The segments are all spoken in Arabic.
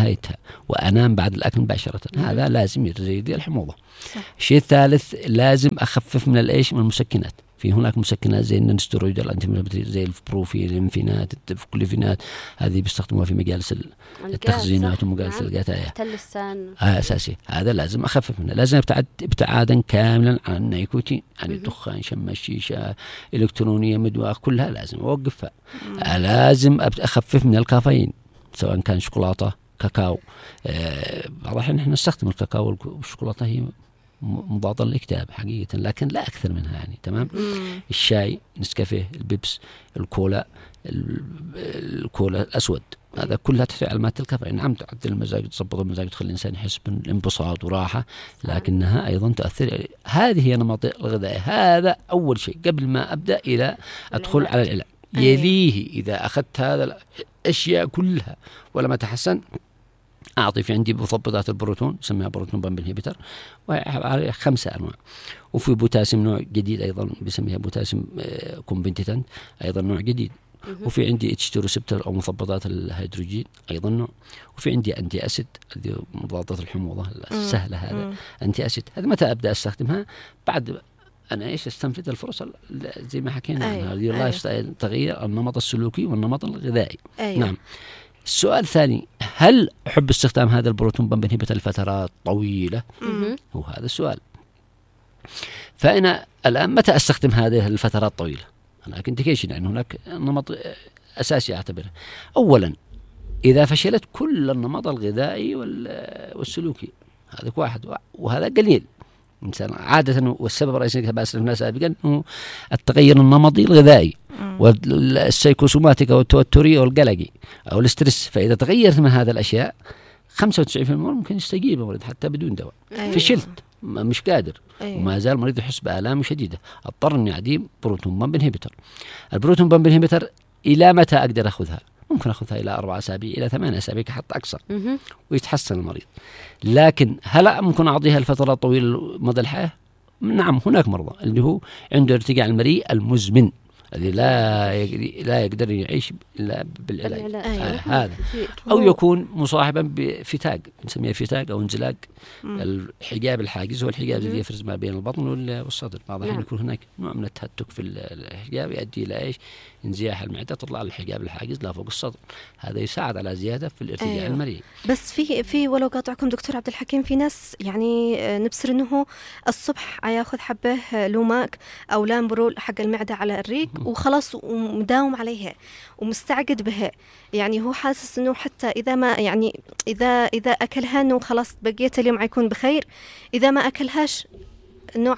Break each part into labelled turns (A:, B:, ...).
A: نهايتها وأنام بعد الأكل مباشرة. هذا لازم يزيد الحموضة. الشيء الثالث لازم أخفف من الإيش من المسكنات. في هناك مسكنات زي النسترويد الأنتي زي البروفين الإنفينات الكليفينات، هذه بيستخدموها في مجالس التخزينات ومجالس القتاية أساسي. هذا لازم أخفف منه. لازم أبتعد ابتعادا كاملا عن النيكوتين، عن الدخان، شم الشيشة، إلكترونية، مدواء، كلها لازم أوقفها. لازم أخفف من الكافيين سواء كان شوكولاتة كاكاو. بعض الأحيان نحن نستخدم الكاكاو والشوكولاتة هي مضادة للاكتئاب حقيقة، لكن لا أكثر منها يعني. تمام. الشاي، نسكافيه، البيبس، الكولا الأسود، هذا كلها تحتوي على مادة الكافيين. نعم تعدل المزاج، تضبط المزاج، تخلي الإنسان يحس بالانبساط وراحة، لكنها أيضا تؤثر. هذه هي نمط الغذاء. هذا أول شيء قبل ما أبدأ إلى أدخل على العلاج. يليه إذا أخذت هذا الأشياء كلها ولم أتحسن، أعطي في عندي مثبطات البروتون نسميها بروتون بامب انهبيتر، وعلى 5 أنواع. وفي بوتاسيوم نوع جديد أيضا بسميها بوتاسيوم كومبنتيتنت، أيضا نوع جديد. وفي عندي H2 ريسبتور أو مثبطات الهيدروجين أيضا نوع. وفي عندي أنتي أسيد مضادات الحموضة السهلة، هذا أنتي أسيد. هذا متى أبدأ أستخدمها؟ بعد أنا استنفذ الفرص زي ما حكينا عنها. اللايف تغيير النمط السلوكي والنمط الغذائي. نعم. السؤال الثاني، هل أحب استخدام هذا البروتون بامب انهبيتر لفترات طويلة؟ هو هذا السؤال. فأنا الآن متى أستخدم هذه الفترات الطويلة؟ هناك انديكيشن، يعني هناك نمط أساسي أعتبره. أولا، إذا فشلت كل النمط الغذائي والسلوكي، هذا واحد، وهذا قليل. إنسان عادة، والسبب الرئيسي كما أسلفنا سابقا هو التغير النمطي الغذائي والسيكوسوماتيك أو التوتري أو القلقي أو الاسترس. فإذا تغيرت من هذا الأشياء 95% ممكن يستجيب المريض حتى بدون دواء. فشلت مش قادر وما زال المريض يحس بآلام شديدة، اضطر إني أعطيه بروتون بامب انهبيتر. البروتون بامب انهبيتر إلى متى أقدر أخذها؟ ممكن أخذها إلى 4 أسابيع إلى 8 أسابيع حتى أقصى ويتحسن المريض. لكن هل ممكن أعطيها الفترة طويلة مدى الحياة؟ نعم. هناك مرضى اللي هو عنده ارتجاع المريء المزمن الذي لا يقدر يعيش إلا بالعلاج. هذا أو يكون مصاحبا بفتاق نسميه فتاق أو انزلاق الحجاب الحاجز، هو الحجاب الذي يفرز ما بين البطن والصدر. بعض الأحيان يكون هناك نوع من التهتك في الحجاب يؤدي إلى إيش؟ انزياح المعدة، تطلع الحجاب الحاجز لا فوق الصدر. هذا يساعد على زيادة في الارتجاع المريء.
B: بس في ولو قاطعكم دكتور عبد الحكيم، في ناس يعني نبصر إنه الصبح ياخذ حبة لوماك أو لامبرول حق المعدة على الريق وخلاص ومداوم عليها ومستعقد بها، يعني هو حاسس إنه حتى إذا ما يعني إذا أكلها إنه خلاص بقيت اليوم حيكون بخير، إذا ما أكلهاش إنه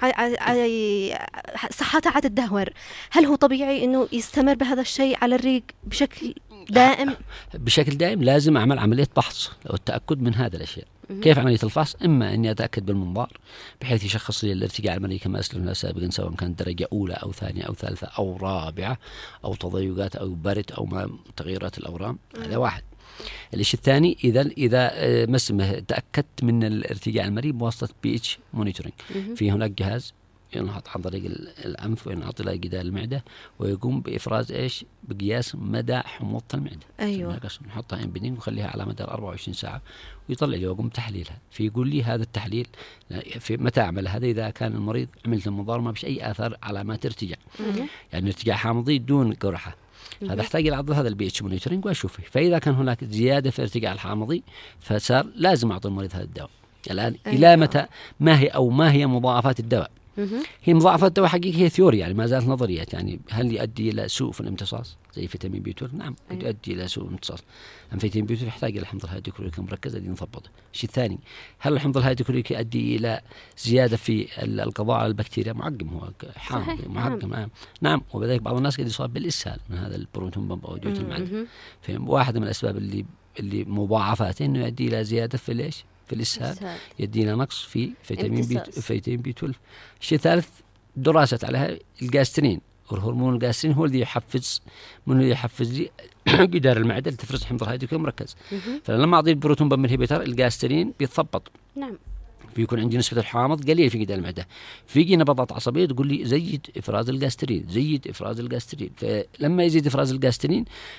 B: صحته عاد تدهور. هل هو طبيعي إنه يستمر بهذا الشيء على الريق بشكل دائم؟
A: بشكل دائم لازم أعمل عملية فحص والتأكد من هذه الأشياء. كيف عملية الفحص؟ إما أني أتأكد بالمنظار بحيث يشخص لي الارتجاع المرئي كما أسلفنا سابقا، سواء كانت درجة أولى أو ثانية أو ثالثة أو رابعة أو تضيقات أو برد أو تغيرات الأورام. هذا واحد. الشيء الثاني، إذا تأكدت من الارتجاع المرئي بواسطة BH مونيتورينج. في هناك جهاز ينحط عن طريق الأنف وينحط إلى جدار المعدة ويقوم بإفراز بقياس مدى حموضة المعدة.
B: أيوة.
A: نحطها إمبيدنج ونخليها على مدى 24 ساعة ويطلع لي ويقوم تحليلها. فيقول لي هذا التحليل في متى أعمل هذا؟ إذا كان المريض عملت المنظار ما بش أي آثار علامات ارتجاع، يعني ارتجاع حامضي دون قرحة. هذا احتاج إلى هذا الBH مونيتورينج وأشوفه. فإذا كان هناك زيادة في ارتجاع الحامضي فصار لازم أعطي المريض هذا الدواء. الآن إلى متى؟ ما هي مضاعفات الدواء؟ هي مضاعفات الدواء حقيقة هي ثيوري، يعني ما زالت نظريات. يعني هل يؤدي إلى سوء في الامتصاص زي فيتامين B12؟ نعم قد يؤدي إلى سوء الامتصاص. فيتامين B12 يحتاج إلى حمض الهيدروكلوريك المركز الذي نضبطه. الشيء الثاني، هل الحمض الهيدروكلوريك يؤدي إلى زيادة في القضاء على البكتيريا؟ معقم، هو حامض معقم. نعم. وبذلك بعض الناس قد يصاب بالإسهال من هذا البروتون بامب أو ديوت المعدة. واحدة من الأسباب اللي مضاعفاته إنه يؤدي إلى زيادة في ليش؟ في الإسهال، يدينا نقص في فيتامين B12. الشيء الثالث، دراسة عليها الجاسترين، والهرمون الجاسترين هو الذي يحفز لي جدار المعدة لتفرز حمض الهيدروكلوريك المركز. فلما أعطي البروتون بامب انهبيتر الجاسترين بيتضبط.
B: نعم.
A: بيكون عندي نسبة الحامض قليل في جدار المعدة. فيجي نبضات عصبية تقول لي زيد إفراز الجاسترين. فلما يزيد إفراز الجاسترين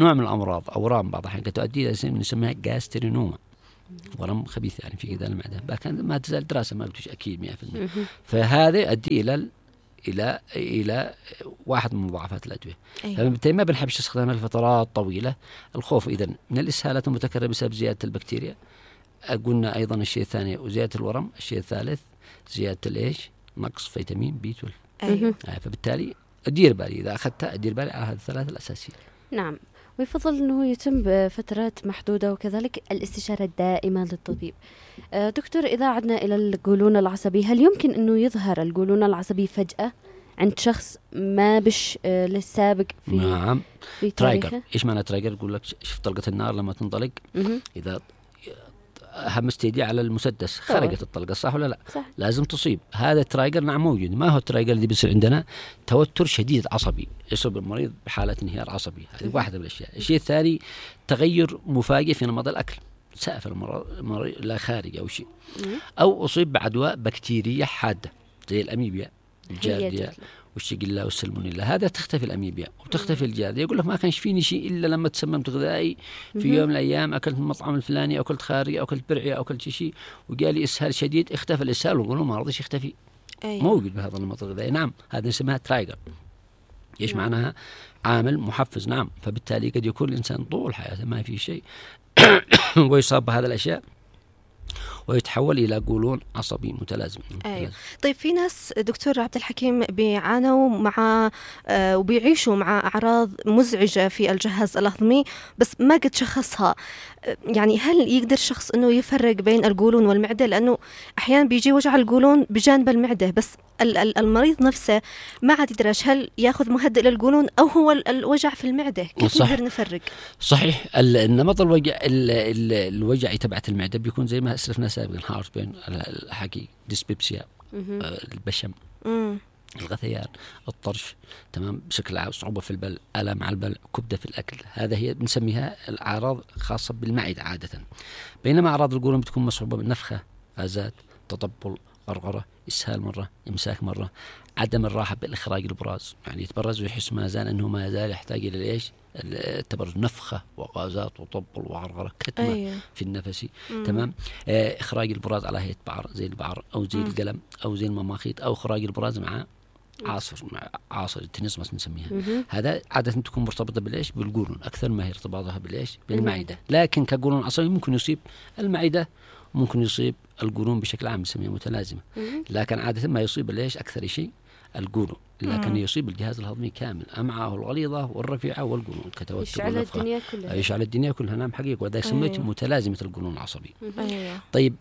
A: نوع من الأمراض أورام بعض الأحيان تؤدي إلى شيء نسميها جاسترينوما، ورم خبيث يعني في جدار المعدة، لكن ما تزال دراسة ما قلتش أكيد 100%. فهذا يؤدي إلى واحد من مضاعفات الأدوية. فبالتالي ما بنحبش استخدامها لفترات طويلة. الخوف إذن من الإسهالات المتكررة بسبب زيادة البكتيريا. قلنا أيضا الشيء الثاني وزيادة الورم. الشيء الثالث زيادة نقص فيتامين B12. فبالتالي أدير بالي إذا أخذتها، أدير بالي على هذه الثلاثة الأساسية.
C: نعم. ويفضل أنه يتم بفترات محدودة، وكذلك الاستشارة الدائمة للطبيب. دكتور، إذا عدنا إلى القولون العصبي، هل يمكن أنه يظهر القولون العصبي فجأة عند شخص ما بش للسابق في
A: نعم.
C: في
A: ترايجر. إيش معنى ترايجر؟ يقول لك شفت طلقة النار لما تنطلق، إذا همست يدي على المسدس خرجت الطلقة، صح ولا لا؟
C: صح.
A: لازم تصيب. هذا ترايجر نعم موجود. ما هو الترايجر اللي بيصير عندنا؟ توتر شديد عصبي يصيب المريض بحالة انهيار عصبي. هذه واحدة من الأشياء. الشيء الثاني تغير مفاجئ في نمط الأكل، سافر المريض لا خارج أو شيء، أو أصيب بعدوى بكتيرية حادة زي الأميبيا، الجارديا والشيجيلا والسلمونيلا. هذا تختفي الأميبيا وتختفي الجارديا. يقول لك ما كانش فيني شيء إلا لما تسممت غذائي في يوم من الأيام، أكلت من المطعم الفلاني، أكلت خارجي، أكلت برعي، أكلت شيء، وجالي إسهال شديد. اختفى الإسهال ويقولون ما رضيش يختفي. موجود بهذا النمط الغذائي. نعم. هذا اسمها ترايجر. إيش معناها؟ عامل محفز. نعم. فبالتالي قد يكون الإنسان طول حياته ما في شيء ويصاب بهذا الأشياء ويتحول إلى قولون عصبي متلازم.
B: طيب في ناس دكتور عبد الحكيم بيعانوا مع وبيعيشوا مع أعراض مزعجة في الجهاز الهضمي بس ما قد شخصها. يعني هل يقدر الشخص أنه يفرق بين القولون والمعدة؟ لأنه أحيانا بيجي وجع القولون بجانب المعدة، بس المريض نفسه ما عاد يدرش هل يأخذ مهدئ للقولون أو هو الوجع في في كيف نقدر نفرق؟
A: صحيح. النمط الوجع تبعت المعدة بيكون زي ما أسلفنا سابقا، الهارت بين، الحكي، ديسبيبسيا، البشم، الغثيان، الطرش، تمام، بشكل عام صعوبة في البلع، ألم مع البلع، كبدة في الأكل. هذا هي بنسميها الأعراض خاصة بالمعدة عادة. بينما أعراض القولون بتكون مصحوبة بالنفخة، غازات، تطبل، غرغرة، إسهال مرة، إمساك مرة، عدم الراحة بالإخراج البراز، يعني يتبرز ويحس ما زال أنه ما زال يحتاج إلى إيش؟ التبرز، نفخة وغازات وطبل وغرغرة، كتمة في النفس، تمام. إخراج البراز على هيئة بعر زي البعر أو زي القلم أو زي المماخيط، أو إخراج البراز مع عاصر التنسمس نسميها. هذا عادة تكون مرتبطة بالإيش؟ بالقولون أكثر ما هي ارتباطها بالإيش؟ بالمعدة. لكن كقولون عصبي ممكن يصيب المعدة، ممكن يصيب القولون بشكل عام نسميها متلازمة. لكن عادة ما يصيب الإيش أكثر شيء؟ القولون. لكن يصيب الجهاز الهضمي كامل، أمعاءه الغليظة والرفيعة والقولون كتوتر
C: يشعل الدنيا كلها.
A: يشعل الدنيا كلها. نعم حقيقة. وذلك سميت متلازمة القولون العصبي. طيب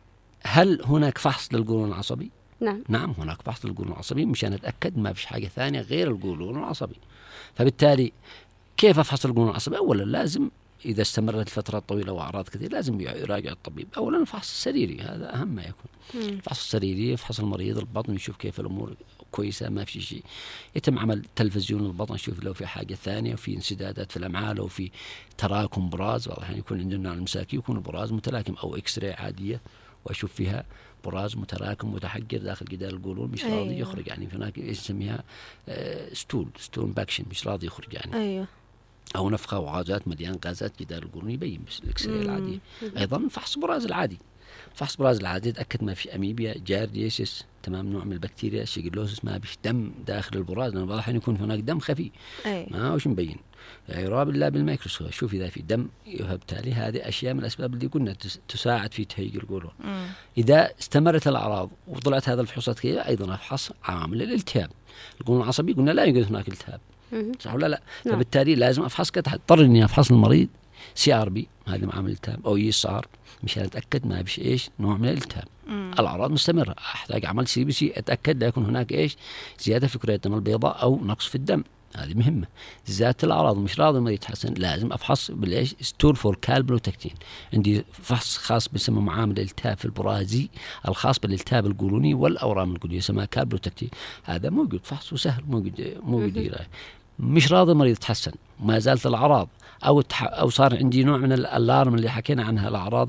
A: هل هناك فحص للقولون العصبي؟ نعم هناك فحص للقولون العصبي مشان نتأكد ما فيش حاجة ثانية غير القولون العصبي. فبالتالي كيف أفحص القولون العصبي؟ أولا لازم إذا استمرت الفترة طويلة وأعراض كثير لازم يراجع الطبيب. أولا الفحص السريري، هذا أهم ما يكون. الفحص السريري يفحص المريض البطن، يشوف كيف الأمور كويسة، ما في شيء. يتم عمل تلفزيون البطن، يشوف لو في حاجة ثانية، وفي انسدادات في الأمعاء، لو في تراكم براز. واضح يعني يكون عندنا المساكي يكون البراز متلاكم، أو إكس راي عادية وأشوف فيها براز متراكم متحجر داخل جدار القولون مش راضي يخرج، يعني هناك يسميها ستول باكشن، مش راضي يخرج يعني. أو نفخة وغازات، مليان غازات جدار القولون، يبين بس الإكس راي العادية. أيضا فحص براز العادي، فحص براز العادي يتأكد ما في أميبيا، جارديسيس، تمام، نوع من البكتيريا، شيجلوسيس، ما فيش دم داخل البراز، لأنه واضح أن يكون هناك دم خفي ما هوش مبين، يرى بالله بالميكروسكوب شوف إذا في دم. فبالتالي هذه أشياء من الأسباب اللي قلنا تساعد في تهيج القولون. إذا استمرت الأعراض وطلعت هذا الفحوصات كذا، أيضا أفحص عامل الالتهاب. القولون العصبي قلنا لا يوجد هناك التهاب، صح ولا لا؟ فبالتالي لازم أفحص اضطر إني أفحص المريض CRB، هذا معامل الالتهاب، أو ESR، مشان أتأكد ما فيش إيش نوع من الالتهاب. الأعراض مستمرة، أحتاج أعمل CBC أتأكد لا يكون هناك إيش زيادة في كريات الدم البيضاء أو نقص في الدم، هذه مهمة. زيادة الأعراض مش راضي المريض يتحسن، لازم أفحص بالإيش ستول فور كالبروتكتين. عندي فحص خاص بيسمى معامل الالتهاب في البرازي الخاص بالالتهاب القولوني والأورام القولونية، يسمى كالبروتكتين. هذا موجود فحص وسهل، موجود مش راضي المريض يتحسن، ما زالت الأعراض أو صار عندي نوع من الألارم اللي حكينا عنها، الأعراض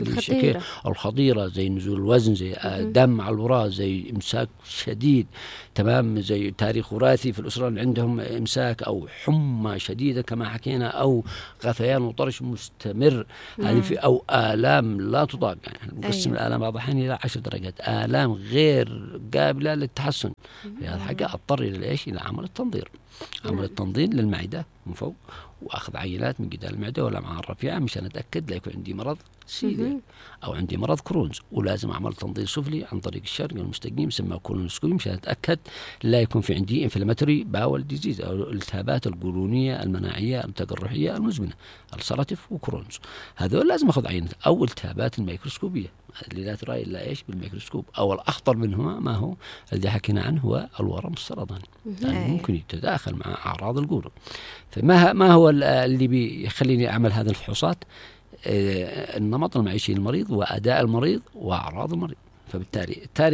A: الخطيرة زي نزول الوزن، زي دم على الوراث، زي إمساك شديد، تمام، زي تاريخ وراثي في الأسرة اللي عندهم إمساك، أو حمى شديدة كما حكينا، أو غثيان وطرش مستمر، هذه في أو آلام لا تطاق. يعني نقسم الآلام بعض الأحيان إلى 10 درجات، آلام غير قابلة للتحسن. في هذا الحاجة أضطر إلى إيش؟ إلى عمل التنظير، عمل التنظير للمعدة من فوق، وأخذ عينات من جدار المعدة والأمعاء الرفيعة مشان أتأكد لا يكون عندي مرض سيليا أو عندي مرض كرونز، ولازم أعمل تنظير سفلي عن طريق الشرق المستقيم يسمى كولونوسكوبي مشان أتأكد لا يكون في عندي انفلاماتوري باول ديزيز أو الالتهابات القولونية المناعية التقرحية المزمنة، السرطف وكرونز. هذول لازم أخذ عينات، أو التهابات الميكروسكوبية اللي لا ترى إلا إيش بالميكروسكوب، أو الأخطر منهما ما هو الذي حكينا عنه هو الورم السرطاني، يعني ممكن يتداخل مع أعراض القولون. ما هو اللي بيخليني أعمل هذه الفحوصات؟ النمط المعيشي للمريض وأداء المريض وأعراض المريض. فبالتالي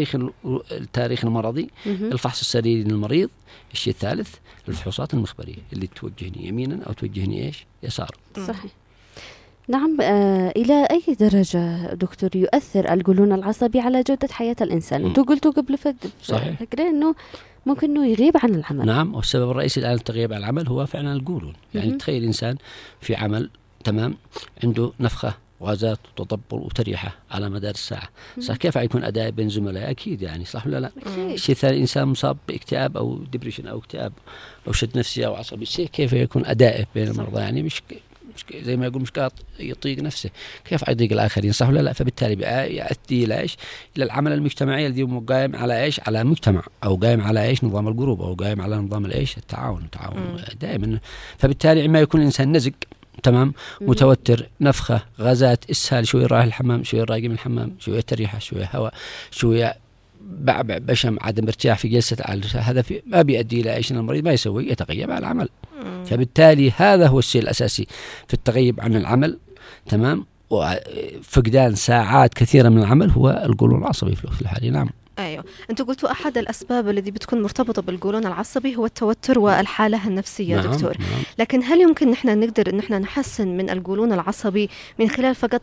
A: التاريخ المرضي، الفحص السريري للمريض، الشيء الثالث الفحوصات المخبرية اللي توجهني يمينا أو توجهني إيش يسار.
C: صحيح. نعم. إلى أي درجة دكتور يؤثر القولون العصبي على جودة حياة الإنسان؟ أنتوا قلتوا قبل فكرة أنه ممكن أنه يغيب عن العمل.
A: نعم، والسبب الرئيسي الآن التغيب عن العمل هو فعلا القولون. يعني تخيل إنسان في عمل، تمام، عنده نفخة وغازات وتطبل وتريحة على مدار الساعة، صح؟ كيف يكون أداء بين زملاء؟ أكيد يعني، صح ولا لا؟ الشيء الثاني، إنسان مصاب باكتئاب أو ديبريشن أو اكتئاب أو شد نفسي أو عصبي، كيف يكون أدائه بين المرضى؟ يعني مش زي ما يقول مش قاط يطيق نفسه، كيف يطيق الآخرين، صح ولا لا؟ فبالتالي يؤدي إلى إيش؟ إلى العمل المجتمعي الذي قائم على إيش؟ على مجتمع، أو قائم على إيش؟ نظام الجروب، أو قائم على نظام الإيش؟ التعاون دائما. فبالتالي عما يكون الإنسان نزق، تمام، متوتر، نفخة، غازات، إسهال، شوية رايح الحمام، شوية راجع من الحمام، شوية تريحة، شوية هواء، شوية بعبع، بشم، عدم ارتياح في جلسة، هذا ما بيؤدي إلى إيش؟ المريض ما يسوي، يتغيب عن العمل. فبالتالي هذا هو الشيء الأساسي في التغيب عن العمل، تمام، وفقدان ساعات كثيرة من العمل هو القولون العصبي في الحالي. نعم.
B: أيوة، أنتوا قلتوا أحد الأسباب التي بتكون مرتبطة بالقولون العصبي هو التوتر والحالة النفسية. نعم. دكتور، نعم. لكن هل يمكن نحن نقدر إن نحن نحسن من القولون العصبي من خلال فقط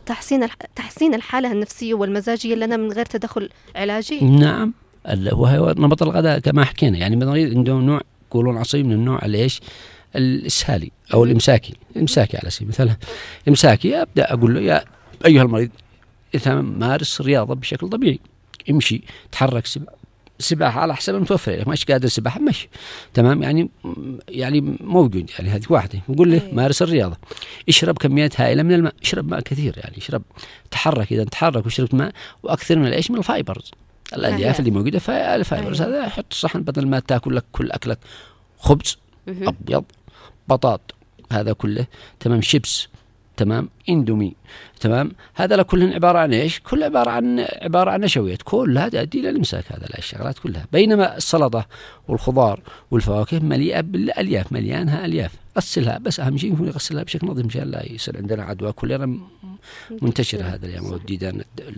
B: تحسين الحالة النفسية والمزاجية لنا من غير تدخل علاجي؟
A: نعم، وهو نمط الغذاء كما حكينا. يعني المريض عنده نوع قولون عصبي من النوع الإيش؟ الإسهالي أو الإمساكي على سبيل المثال. الإمساكي أبدأ أقول له يا أيها المريض، إذا مارس رياضة بشكل طبيعي، امشي، تحرك، سباحة على حسب المتوفر لك، مش قادر سباحة مشي، تمام، يعني موجود، يعني هذه واحدة. نقول له مارس الرياضة، اشرب كميات هائلة من الماء، اشرب ماء كثير، يعني اشرب، تحرك، إذا تحرك وشربت ماء، وأكثر من الإيش؟ من الفايبرز، الألياف اللي موجودة في الفايبرز. هذا حط صحن، بدل ما تأكل لك كل أكلك خبز أبيض، بطاط، هذا كله، تمام، شيبس، تمام، اندومي، تمام، هذا كلهن عبارة عن ايش؟ كل عبارة عن نشويات، كل هذا يؤدي الى الامساك، هذا الشغلات كلها. بينما السلطة والخضار والفواكه مليئة بالالياف، مليانها الياف، غسلها، بس اهم شيء هو يغسلها بشكل نظيف مشان لا يصير عندنا عدوى كلنا منتشرة هذا اليوم، والديدان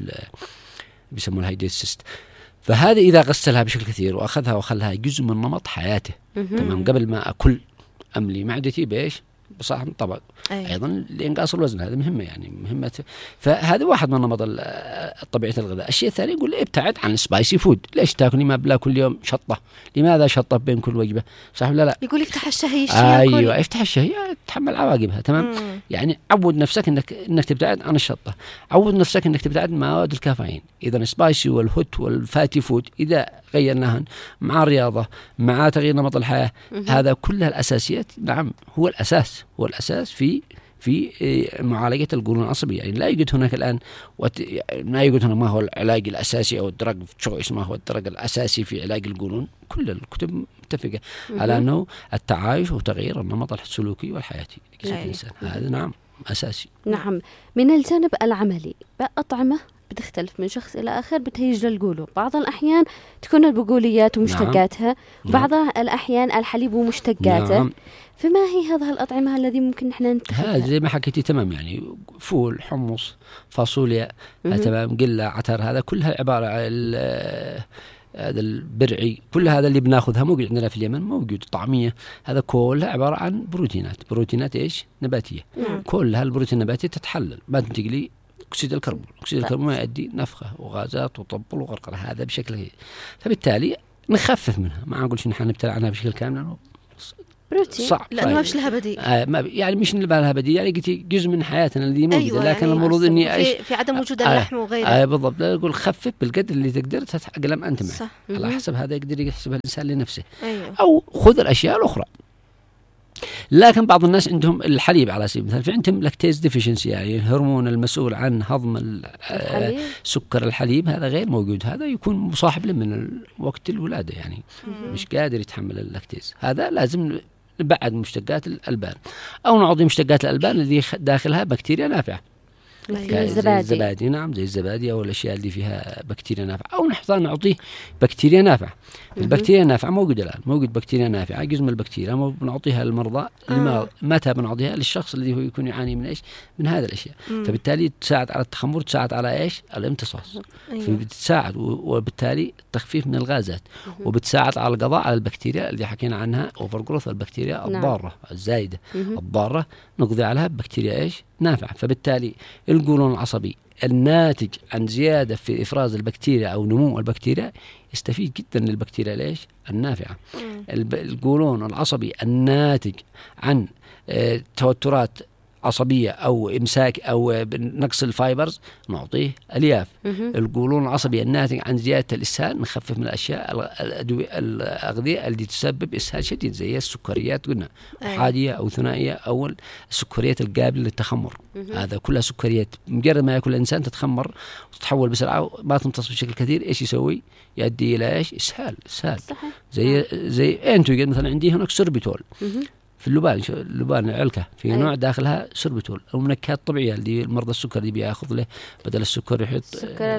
A: بيسموها الهايديسيست. فهذا إذا غسلها بشكل كثير وأخذها وخلها جزء من نمط حياته، تمام، قبل ما أكل أملي معدتي بإيش؟ بصحن طبق. أيضا لإنقاص الوزن، هذا مهمة، يعني مهمة. فهذا واحد من نمط طبيعة الغذاء. الشيء الثاني يقول ابتعد عن السبايسي فود. ليش تاكل ما بلا كل يوم شطة؟ لماذا شطة بين كل وجبة؟ صح ولا لا؟
B: يقول افتح الشهية.
A: أيوة، افتح الشهية، تحمل عواقبها، تمام. يعني عود نفسك انك تبتعد عن الشطة، عود نفسك انك تبتعد عن مواد الكافيين. إذا السبايسي والهوت والفاتي فود إذا غيرناهن مع الرياضة، مع تغيير نمط الحياة، هذا كلها الأساسيات. نعم، هو الأساس في معالجة القولون العصبي. يعني لا يوجد هناك الآن ما يوجد هنا ما هو العلاج الأساسي أو الدرج تشويس ما هو الدرج الأساسي في علاج القولون. كل الكتب متفقة على أنه التعايش وتغيير النمط السلوكي والحياتي للإنسان، هذا نعم أساسي.
C: نعم. من الجانب العملي، أطعمة بتختلف من شخص إلى آخر بتهيج للقولون. بعض الأحيان تكون البقوليات ومشتقاتها، بعض الأحيان الحليب ومشتقاته. نعم. فما هي هذه الأطعمة الذي ممكن نحن نتخذها؟
A: هذا زي ما حكيتي تمام، يعني فول، حمص، فاصوليا، تمام، قلة، عتر، هذا كلها عبارة عن هذا البرعي، كل هذا اللي بناخذها موجود عندنا في اليمن، موجود طعمية، هذا كلها عبارة عن بروتينات إيش؟ نباتية. كل هالبروتين النباتية تتحلل ما تنتقلي أكسيد الكربون. أكسيد الكربون ما يؤدي نفخة وغازات وطبل وغرقرة، هذا بشكل هي. فبالتالي نخفف منها، ما نقول شو نحن نبتلع عنها بشكل كامل،
C: بروتين
A: صعب
B: لأنه ما فيش لها بديل.
A: يعني مش لها بديل، يعني قلتي جزء من حياتنا اللي موجودة.
B: أيوة،
A: لكن
B: يعني
A: المفروض إني
B: في عدم وجود اللحم وغيره.
A: بالضبط. لا أقول خفف بالقدر اللي تقدر تتأقلم أنت معه، على حسب هذا يقدر يحسبها الإنسان لنفسه.
B: أيوة.
A: أو خذ الأشياء الأخرى. لكن بعض الناس عندهم الحليب على سبيل المثال، فعندهم لاكتيز ديفيشنسي، يعني الهرمون المسؤول عن هضم سكر الحليب، هذا غير موجود. هذا يكون مصاحب له من وقت الولادة، يعني مش قادر يتحمل اللاكتيز. هذا لازم نبعد مشتقات الألبان، أو نعطي مشتقات الألبان الذي داخلها بكتيريا نافعة،
C: زي
A: الزبادي. نعم، زي الزبادي أو الأشياء اللي فيها بكتيريا نافعة، أو نعطيه بكتيريا نافعة. البكتيريا النافعة موجودة الآن، موجود بكتيريا نافعة، جزء من البكتيريا بنعطيها للمرضى. متى بنعطيها؟ للشخص الذي هو يكون يعاني من إيش؟ من هذا الأشياء. فبالتالي تساعد على التخمر، تساعد على إيش؟ الامتصاص. فبتساعد وبالتالي التخفيف من الغازات، وبتساعد على القضاء على البكتيريا اللي حكينا عنها، أوفر جروث، البكتيريا الضارة الزايدة الضارة، نقضي عليها بكتيريا إيش؟ نافعة. فبالتالي القولون العصبي الناتج عن زيادة في إفراز البكتيريا أو نمو البكتيريا يستفيد جدا من البكتيريا ليش؟ النافعة. القولون العصبي الناتج عن توترات عصبية أو إمساك أو نقص الفايبرز نعطيه ألياف. القولون العصبي الناتج عن زيادة الإسهال نخفف من الأشياء الأغذية اللي تسبب إسهال شديد، زي السكريات قلنا حادية أو ثنائية، أو السكريات القابلة للتخمر. هذا كلها سكريات، مجرد ما يأكل الإنسان تتخمر وتتحول بسرعة وما تمتص بشكل كثير، إيش يسوي؟ يؤدي إلى إيش؟ إسهال. زي أنتوا مثلا عندي هناك سوربيتول في اللبان العلكة، في نوع داخلها سوربيتول أو منكهات طبيعية اللي مرضى السكر اللي بياخذ له بدل السكر يحط
C: السكر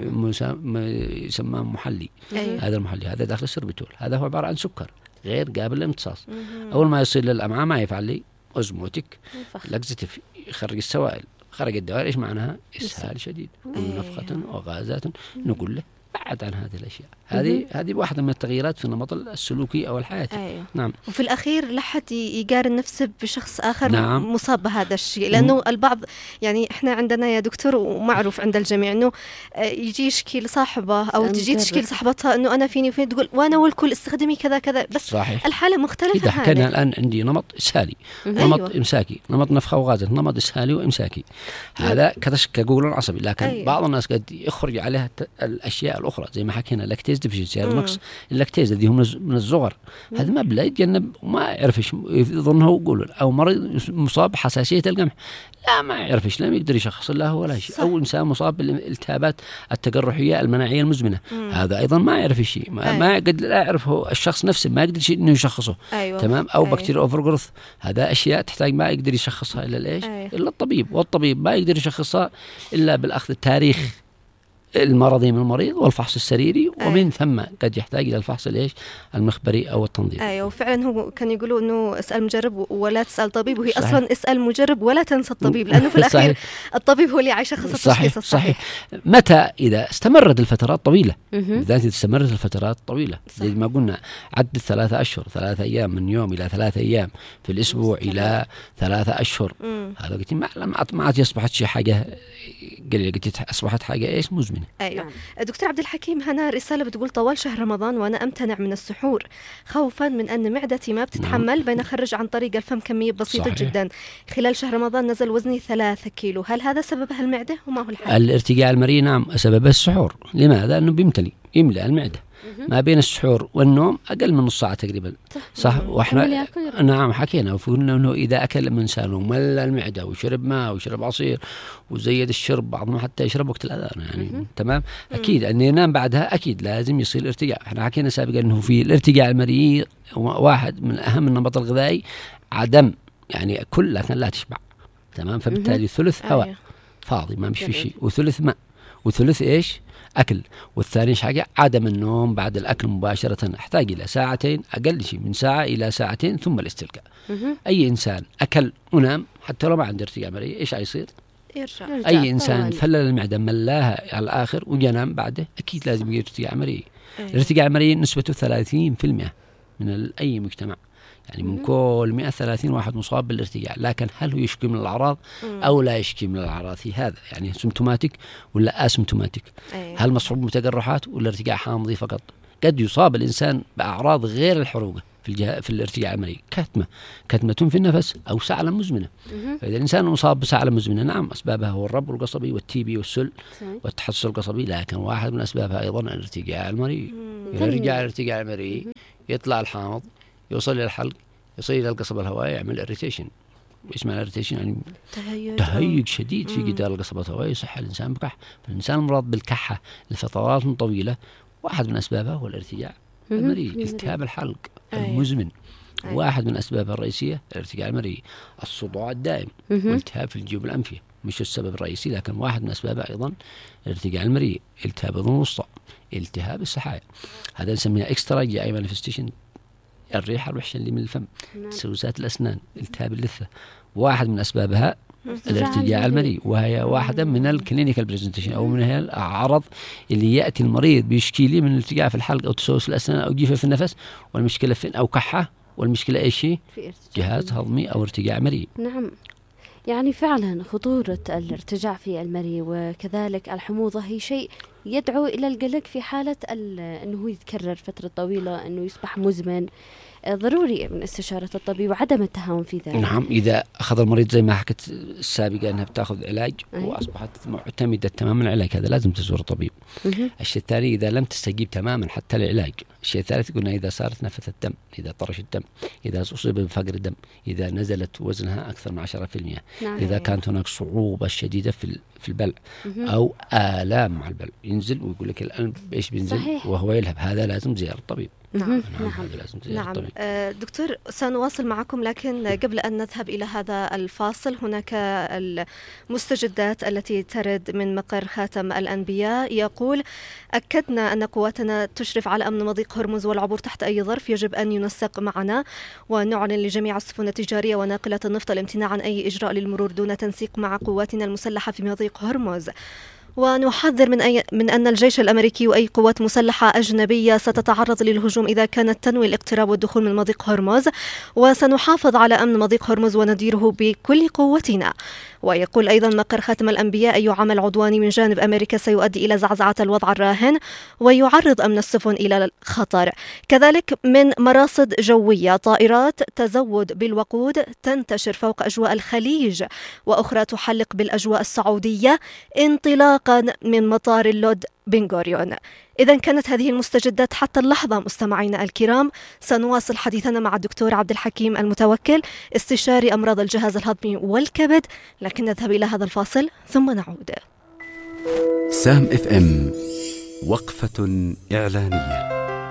C: المصنع
A: يسمى محلي. هذا المحلي هذا داخل السوربيتول، هذا هو عبارة عن سكر غير قابل للامتصاص. أول ما يصل للأمعاء ما يفعل لي أوزموتيك لاكزيتيف، يخرج السوائل، خرج الدوائر. إيش معناها؟ إسهال شديد ونفخة وغازات. نقول له بعد عن هذه الأشياء. هذه واحدة من التغييرات في النمط السلوكي أو الحياتي. نعم.
B: وفي الأخير لا حد يقارن نفسه بشخص آخر مصاب بهذا الشيء، لأنه البعض يعني إحنا عندنا يا دكتور ومعروف عند الجميع إنه يجي يشكي لصاحبه أو تجي تشكي لصاحبتها إنه أنا فيني تقول وأنا والكل استخدمي كذا كذا، بس صحيح. الحالة مختلفة.
A: إذا حكينا الآن عندي نمط إسهالي، نمط إمساكي، نمط نفخة وغازات، نمط إسهالي وإمساكي. هذا كقولون عصبي. لكن بعض الناس قد يخرج عليها الأشياء الأخرى زي ما حكينا لاكتيز ديفيشنسي، نقص اللاكتيز الذي هو من الصغر. هذا ما بلا يتجنب وما يعرفش، يظنه قولون. أو مريض مصاب بحساسية القمح، لا ما يعرفش، لا يقدر يشخص له ولا شيء. أو إنسان مصاب بالالتهابات التقرحية المناعية المزمنة، هذا أيضا ما يعرف شيء، ما قد لا يعرفه الشخص نفسه، ما يقدر شيء إنه يشخصه. تمام. أو بكتيريا أوفر جروث، هذا أشياء تحتاج ما يقدر يشخصها إلا الإيش؟ إلا الطبيب. والطبيب ما يقدر يشخصها إلا بالأخذ التاريخ المرضي من المريض والفحص السريري، ومن ثم قد يحتاج إلى الفحص الإيش؟ المخبري أو التنظيم.
B: أيوة، وفعلا هو كان يقولوا إنه اسأل مجرب ولا تسأل طبيب، وهي صحيح. أصلا اسأل مجرب ولا تنسى الطبيب، لأنه في الأخير الطبيب هو اللي يشخص التشخيص الصحيح.
A: متى؟ إذا استمرت الفترات طويلة، بالذات إذا استمرت الفترات طويلة، زي ما قلنا عدد 3 أشهر، 3 أيام من يوم إلى 3 أيام في الأسبوع إلى 3 أشهر. هذا قلت ما عاد أصبحت شيء حاجة قليلة، قلت أصبحت حاجة إيش؟ مزمنة.
B: أيوة. دكتور عبد الحكيم، هنا رسالة بتقول طوال شهر رمضان وأنا أمتنع من السحور خوفا من أن معدتي ما بتتحمل، بين أخرج عن طريق الفم كمية بسيطة صحيح. جدا. خلال شهر رمضان نزل وزني 3 كيلو، هل هذا سببها المعدة وما هو الحل؟
A: الارتجاع المريء نعم سببه السحور. لماذا؟ لأنه يملأ المعدة. ما بين السحور والنوم أقل من نص ساعة تقريبا، صح؟ وإحنا نعم حكينا وقلنا إنه إذا أكل الإنسان وملأ المعدة وشرب ماء وشرب عصير وزيد الشرب، بعضهم حتى يشرب وقت الأذان يعني تمام. أكيد أن ينام بعدها أكيد لازم يصير ارتجاع. إحنا حكينا سابقا إنه في الارتجاع المريء واحد من أهم النمط الغذائي عدم يعني كل لكن لا تشبع، تمام. فبالتالي ثلث هواء فاضي ما مش في شيء، وثلث ماء، وثلث إيش؟ أكل، والثاني حاجة عدم النوم بعد الأكل مباشرة. أحتاج إلى 2 ساعات، أقل شيء من 1 ساعة إلى 2 ساعات ثم الاستلقاء. أي إنسان أكل ونام حتى لو ما عنده ارتجاع مريء إيش هيصير؟
B: يرجع.
A: أي إنسان
C: طبعاً.
A: فلل المعدة ملاها على الآخر وينام بعده أكيد لازم يجي ارتجاع مريء. الارتجاع المريء نسبته 30% من أي مجتمع، يعني من كل 130 واحد مصاب بالارتجاع. لكن هل هو يشكي من الأعراض أو لا يشكي من الأعراض؟ في هذا يعني سيمتوماتيك ولا أسيمتوماتيك؟ هل مصحوب بتجرحات ولا ارتجاع حامضي فقط؟ قد يصاب الإنسان بأعراض غير الحروقة في الارتجاع المريء، كتمة في النفس أو سعلة مزمنة. فإذا الإنسان مصاب بسعلة مزمنة، نعم أسبابها هو الربو القصبي والتي بي والسل والتحسس القصبي، لكن واحد من أسبابها أيضا الارتجاع المريء. إذا رجع الارتجاع المريء يطلع الحامض، يوصل إلى الحلق، يصل إلى القصبة الهوائية، يعمل إريتيشن. إيش معنى إريتيشن؟ يعني تهيج شديد في جدار القصبة الهوائية، يصح الإنسان بكح. فالإنسان المرض بالكحة لفترات طويلة واحد من أسبابها هو الارتجاع المريء. التهاب الحلق المزمن واحد من أسبابها الرئيسية الارتجاع المريء. الصداع الدائم والتهاب في الجيوب الأنفية مش السبب الرئيسي، لكن واحد من أسبابها أيضا الارتجاع المريء. التهاب الأذن الوسطى، التهاب السحايا، هذا نسميها اكسترا جي اي مانيفستيشن، الريحة الوحشة اللي من الفم، تسوسات الأسنان، التهاب اللثة، واحد من أسبابها الارتجاع المريء. وهي واحدة من الكلينيكال بريزنتيشن أو من الأعراض اللي يأتي المريض بيشكي لي من الارتجاع في الحلق أو تسوس الأسنان أو جيفة في النفس، والمشكلة فين؟ أو كحة، والمشكلة إيش هي؟ جهاز هضمي أو ارتجاع مريء.
C: نعم، يعني فعلا خطورة الارتجاع في المريء وكذلك الحموضة هي شيء يدعو إلى القلق في حالة أنه يتكرر فترة طويلة، أنه يصبح مزمن. ضروري من استشارة الطبيب وعدم التهاون في ذلك.
A: نعم، إذا أخذ المريض زي ما حكت السابقة أنها بتأخذ علاج وأصبحت معتمدة تماما العلاج، هذا لازم تزور الطبيب. الشيء الثاني إذا لم تستجيب تماما حتى العلاج. الشيء الثالث قلنا إذا صارت نفث الدم، إذا طرش الدم، إذا أصيب بفقر الدم، إذا نزلت وزنها أكثر من 10%، إذا كانت هناك صعوبة شديدة في البلع أو آلام مع البلع، ينزل ويقول لك القلب إيش بينزل وهو يلهب، هذا لازم زيارة الطبيب.
B: نعم.
A: نعم.
B: دكتور سنواصل معكم، لكن قبل أن نذهب إلى هذا الفاصل هناك المستجدات التي ترد من مقر خاتم الأنبياء. يقول: أكدنا أن قواتنا تشرف على أمن مضيق هرمز والعبور تحت أي ظرف يجب أن ينسق معنا، ونعلن لجميع السفن التجارية وناقلة النفط الامتناع عن أي إجراء للمرور دون تنسيق مع قواتنا المسلحة في مضيق هرمز، ونحذر من أن الجيش الأمريكي وأي قوات مسلحة أجنبية ستتعرض للهجوم إذا كانت تنوي الاقتراب والدخول من مضيق هرمز، وسنحافظ على أمن مضيق هرمز ونديره بكل قوتنا. ويقول أيضا مقر خاتم الأنبياء: أي عمل عدواني من جانب أمريكا سيؤدي إلى زعزعة الوضع الراهن ويعرض أمن السفن إلى الخطر. كذلك من مراصد جوية طائرات تزود بالوقود تنتشر فوق أجواء الخليج، وأخرى تحلق بالأجواء السعودية انطلاقا من مطار اللود بن غوريون. إذا كانت هذه المستجدات حتى اللحظة مستمعينا الكرام. سنواصل حديثنا مع الدكتور عبد الحكيم المتوكل، استشاري أمراض الجهاز الهضمي والكبد، لكن نذهب إلى هذا الفاصل ثم نعود.
D: سام اف ام، وقفة إعلانية.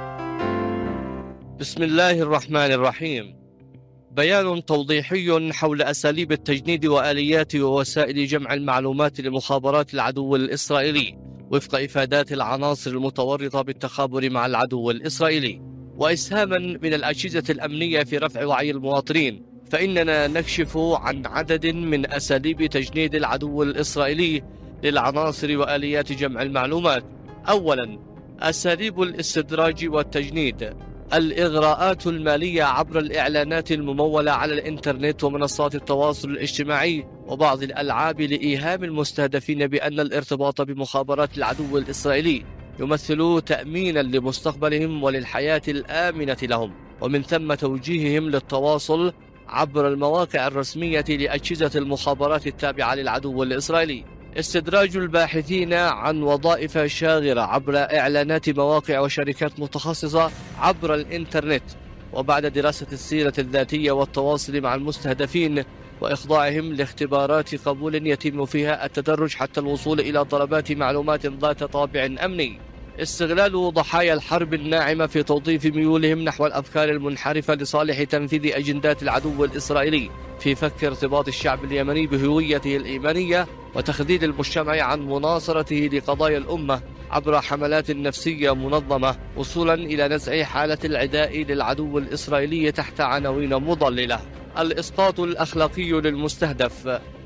E: بسم الله الرحمن الرحيم. بيان توضيحي حول أساليب التجنيد وآليات ووسائل جمع المعلومات لمخابرات العدو الإسرائيلي وفق إفادات العناصر المتورطة بالتخابر مع العدو الإسرائيلي، وإسهاما من الأجهزة الأمنية في رفع وعي المواطنين، فإننا نكشف عن عدد من أساليب تجنيد العدو الإسرائيلي للعناصر وآليات جمع المعلومات. أولا، أساليب الاستدراج والتجنيد: الإغراءات المالية عبر الإعلانات الممولة على الإنترنت ومنصات التواصل الاجتماعي وبعض الألعاب لإيهام المستهدفين بأن الارتباط بمخابرات العدو الإسرائيلي يمثل تأمينا لمستقبلهم وللحياة الآمنة لهم، ومن ثم توجيههم للتواصل عبر المواقع الرسمية لأجهزة المخابرات التابعة للعدو الإسرائيلي. استدراج الباحثين عن وظائف شاغرة عبر إعلانات مواقع وشركات متخصصة عبر الإنترنت، وبعد دراسة السيرة الذاتية والتواصل مع المستهدفين وإخضاعهم لاختبارات قبول يتم فيها التدرج حتى الوصول إلى طلبات معلومات ذات طابع أمني. استغلال ضحايا الحرب الناعمة في توظيف ميولهم نحو الأفكار المنحرفة لصالح تنفيذ أجندات العدو الإسرائيلي في فك ارتباط الشعب اليمني بهويته الإيمانية وتخذيل المجتمع عن مناصرته لقضايا الأمة عبر حملات نفسية منظمة، وصولا إلى نزع حالة العداء للعدو الإسرائيلي تحت عناوين مضللة. الإسقاط الأخلاقي للمستهدف: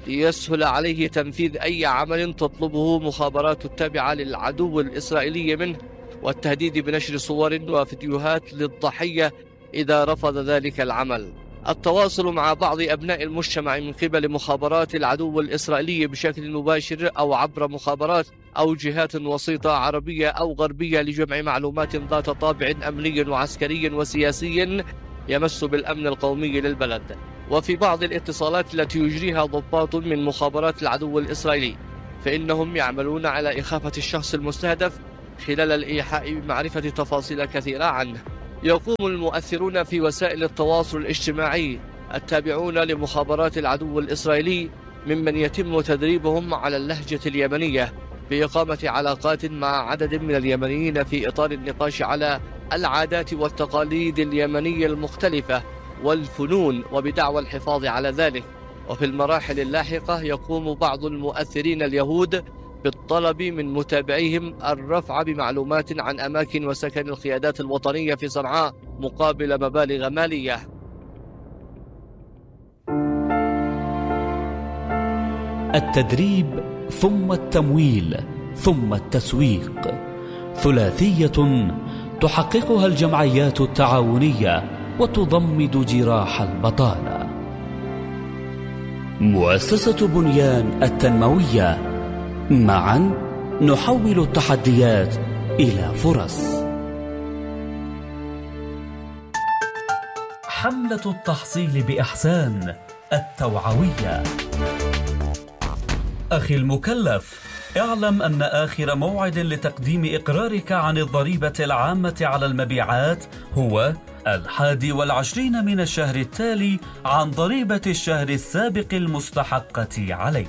E: ليسهل عليه تنفيذ أي عمل تطلبه مخابرات التابعة للعدو الإسرائيلي منه، والتهديد بنشر صور وفيديوهات للضحية إذا رفض ذلك العمل. التواصل مع بعض أبناء المجتمع من قبل مخابرات العدو الإسرائيلي بشكل مباشر أو عبر مخابرات أو جهات وسيطة عربية أو غربية لجمع معلومات ذات طابع أمني وعسكري وسياسي يمس بالأمن القومي للبلد. وفي بعض الاتصالات التي يجريها ضباط من مخابرات العدو الإسرائيلي فإنهم يعملون على إخافة الشخص المستهدف خلال الإيحاء بمعرفة تفاصيل كثيرة عنه. يقوم المؤثرون في وسائل التواصل الاجتماعي التابعون لمخابرات العدو الإسرائيلي ممن يتم تدريبهم على اللهجة اليمنية بإقامة علاقات مع عدد من اليمنيين في إطار النقاش على العادات والتقاليد اليمنية المختلفة والفنون وبدعوى الحفاظ على ذلك. وفي المراحل اللاحقة يقوم بعض المؤثرين اليهود بالطلب من متابعيهم الرفع بمعلومات عن أماكن وسكن القيادات الوطنية في صنعاء مقابل مبالغ مالية.
F: التدريب ثم التمويل ثم التسويق، ثلاثية تحققها الجمعيات التعاونية وتضمد جراح البطالة. مؤسسة بنيان التنموية، معا نحول التحديات إلى فرص. حملة التحصيل بإحسان التوعوية. أخي المكلف، اعلم أن آخر موعد لتقديم إقرارك عن الضريبة العامة على المبيعات هو 21 من الشهر التالي عن ضريبة الشهر السابق المستحقة عليك.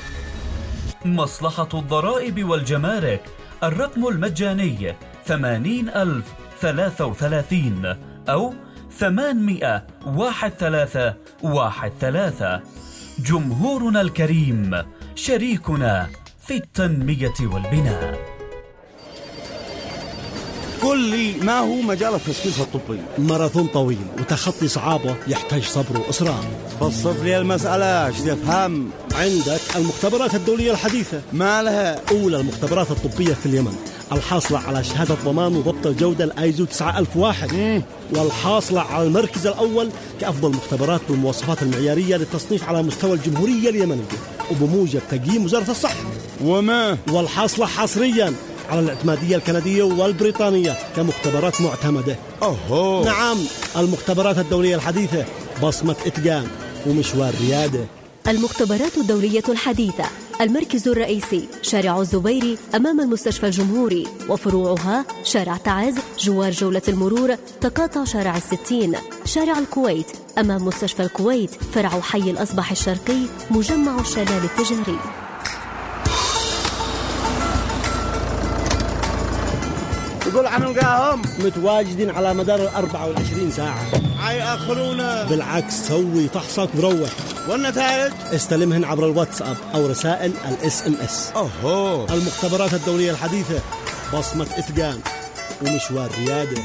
F: مصلحة الضرائب والجمارك، الرقم المجاني 80,033 أو 800-1313. جمهورنا الكريم شريكنا في التنمية والبناء.
G: قل لي، ما هو مجال التثقيف الطبي؟
H: ماراثون طويل وتخطي صعابة يحتاج صبر وإصرار.
G: بسط لي المسألة، ايش تفهم؟
H: عندك المختبرات الدولية الحديثة،
G: ما لها؟
H: أولى المختبرات الطبية في اليمن، الحاصلة على شهادة ضمان وضبط الجودة الآيزو 9001، والحاصلة على المركز الأول كأفضل مختبرات بالمواصفات المعيارية للتصنيف على مستوى الجمهورية اليمنية وبموجب تقييم وزارة الصحة. والحاصلة حصرياً على الاعتمادية الكندية والبريطانية كمختبرات معتمدة. نعم، المختبرات الدولية الحديثة، بصمة إتقان ومشوار ريادة.
I: المختبرات الدولية الحديثة، المركز الرئيسي شارع الزبيري أمام المستشفى الجمهوري، وفروعها شارع تعز جوار جولة المرور، تقاطع شارع 60، شارع الكويت أمام مستشفى الكويت، فرع حي الأصبح الشرقي، مجمع الشلال التجاري.
G: يقول نلقاهم
H: متواجدين على مدار 24 ساعة.
G: حيأخرونا؟
H: بالعكس، سوي فحصك وروح.
G: والنتائج
H: استلمهن عبر الواتساب أو رسائل SMS. المختبرات الدولية الحديثة، بصمة إتقان ومشوار ريادة.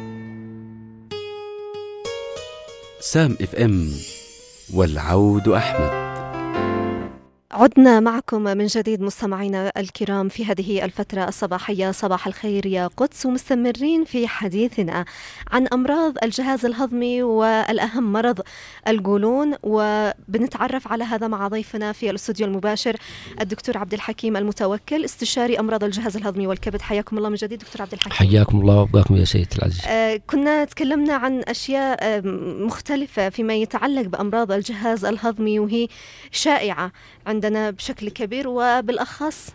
D: سام FM، والعود أحمد.
B: عدنا معكم من جديد مستمعينا الكرام في هذه الفترة الصباحية. صباح الخير يا قدس، ومستمرين في حديثنا عن أمراض الجهاز الهضمي والأهم مرض القولون، وبنتعرف على هذا مع ضيفنا في الاستوديو المباشر الدكتور عبد الحكيم المتوكل، استشاري أمراض الجهاز الهضمي والكبد. حياكم الله من جديد دكتور عبد الحكيم.
A: حياكم الله وباركم يا سيد العزيز.
B: كنا تكلمنا عن أشياء مختلفة فيما يتعلق بأمراض الجهاز الهضمي، وهي شائعة عندنا بشكل كبير، وبالأخص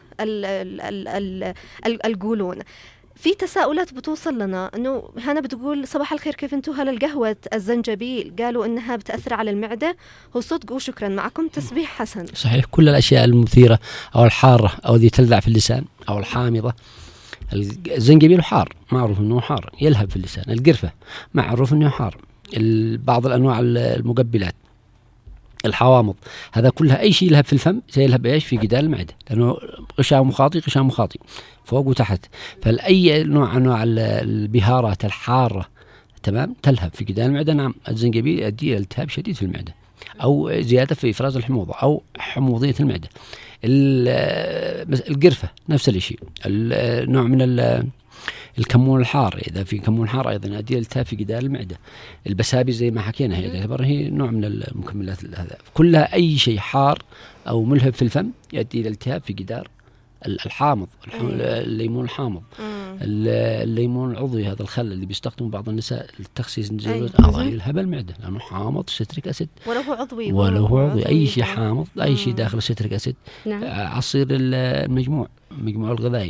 B: القولون. في تساؤلات بتوصل لنا انه هنا بتقول صباح الخير، كيف انتم هل القهوة الزنجبيل قالوا انها بتأثر على المعدة؟ هو صدق وشكرا، معكم تسبيح حسن.
A: صحيح، كل الاشياء المثيرة او الحارة او ذي تلذع في اللسان او الحامضة. الزنجبيل حار، معروف انه حار، يلهب في اللسان. القرفة معروف انه حار. بعض الانواع المقبلات، الحوامض، هذا كلها أي شيء يلهب في الفم سيلهب إيش في جدار المعدة، لأنه غشاء مخاطي فوق وتحت. فأي نوع أنواع البهارات الحارة تمام تلهب في جدار المعدة. نعم، الزنجبيل يؤدي إلى التهاب شديد في المعدة. أو زيادة في إفراز الحموضة أو حموضية المعدة. القرفة نفس الشيء. النوع من الكمون الحار، إذا في كمون حار أيضا يؤدي التهاب في جدار المعدة. البسابي زي ما حكينا هي نوع من المكملات هذا، كلها أي شيء حار أو ملهب في الفم يؤدي إلى التهاب في جدار الحامض. الليمون الحامض، الليمون العضوي، هذا الخل اللي بيستخدمه بعض النساء للتخسيس يلهب المعدة لأنه حامض ستريك أسيد.
B: ولو هو عضوي
A: أي شيء حامض، أي شيء داخل ستريك أسيد. عصير المجموع الغذائي